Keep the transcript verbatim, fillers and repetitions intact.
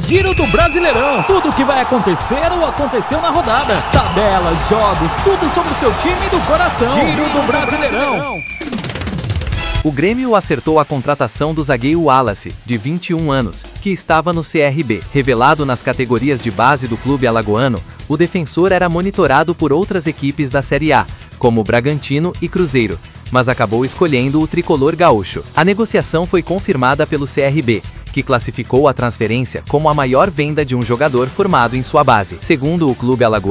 Giro do Brasileirão. Tudo o que vai acontecer ou aconteceu na rodada. Tabelas, jogos, tudo sobre o seu time do coração. Giro do Brasileirão. O Grêmio acertou a contratação do zagueiro Wallace, de vinte e um anos, que estava no C R B. Revelado nas categorias de base do clube alagoano, o defensor era monitorado por outras equipes da Série A, como Bragantino e Cruzeiro, mas acabou escolhendo o tricolor gaúcho. A negociação foi confirmada pelo C R B, que classificou a transferência como a maior venda de um jogador formado em sua base. Segundo o clube alagoano,